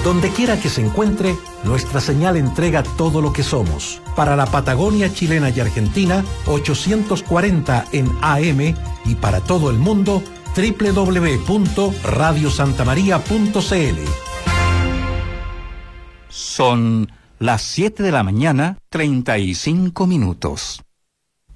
Donde quiera que se encuentre, nuestra señal entrega todo lo que somos. Para la Patagonia chilena y Argentina, 840 en AM, y para todo el mundo, www.radiosantamaria.cl. Son las 7 de la mañana, 35 minutos.